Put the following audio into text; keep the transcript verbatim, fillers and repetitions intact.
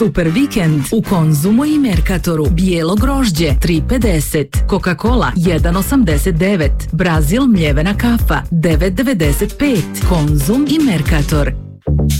Super vikend u Konzumu i Mercatoru. Bijelo grožđe tri pedeset. Coca-Cola jedan osamdeset devet. Brazil mljevena kafa devet devedeset pet. Konzum i Mercator.